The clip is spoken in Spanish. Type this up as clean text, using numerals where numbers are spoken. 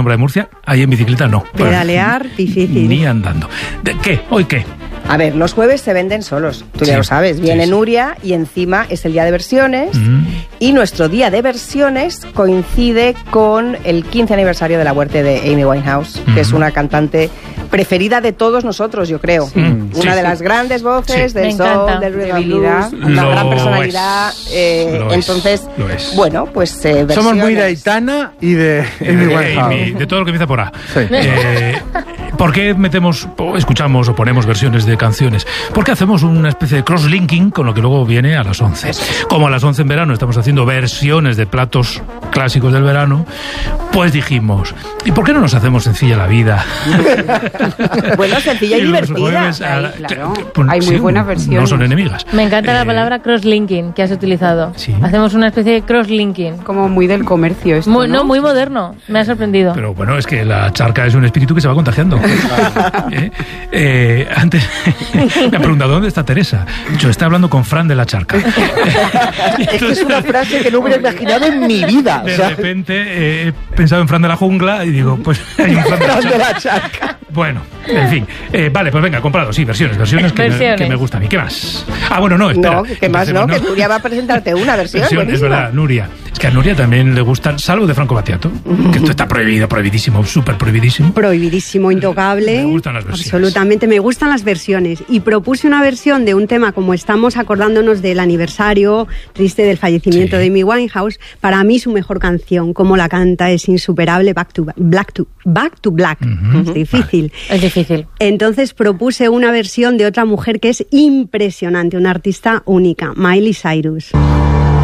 sombra de Murcia, ahí en bicicleta no. Pedalear, difícil. Ni andando. ¿Qué? ¿Hoy qué? A ver, los jueves se venden solos, tú ya lo sabes. Viene Nuria y encima es el día de versiones y nuestro día de versiones coincide con el 15 aniversario de la muerte de Amy Winehouse, que es una cantante preferida de todos nosotros, yo creo. Una de las grandes voces del soul, del rhythm and blues, una gran personalidad. Entonces, bueno, pues versiones. Somos muy de Aitana y de Amy Winehouse. De todo lo que empieza por A. Sí. ¿Por qué escuchamos o ponemos versiones de canciones? Porque hacemos una especie de cross-linking con lo que luego viene a las 11. Como a las 11 en verano estamos haciendo versiones de platos clásicos del verano, pues dijimos, ¿y por qué no nos hacemos sencilla la vida? Bueno, sencilla y divertida. Claro. Hay muy buenas versiones. No son enemigas. Me encanta la palabra cross-linking que has utilizado. Sí. Hacemos una especie de cross-linking. Como muy del comercio esto, ¿no? Muy moderno. Me ha sorprendido. Pero bueno, es que la charca es un espíritu que se va contagiando. Antes me ha preguntado, ¿dónde está Teresa? Yo estaba hablando con Fran de la charca. Es una frase que no hubiera imaginado en mi vida. De repente he pensado en Fran de la jungla y digo, pues hay un Fran de la charca. Bueno, en fin. Vale, pues venga, comprado. Sí, versiones que me gustan. ¿Y qué más? Bueno, no, espera. No, ¿qué más no? Que Nuria va a presentarte una versión. Es verdad, Nuria. Es que a Nuria también le gustan, salvo de Franco Battiato, que esto está prohibido, prohibidísimo, súper prohibidísimo. Prohibidísimo, intocable. Me gustan las versiones. Absolutamente, me gustan las versiones. Y propuse una versión de un tema, como estamos acordándonos del aniversario triste del fallecimiento de Amy Winehouse. Para mí su mejor canción, como la canta, es insuperable, Back to Black. Es difícil. Es difícil. Entonces propuse una versión de otra mujer que es impresionante, una artista única, Miley Cyrus.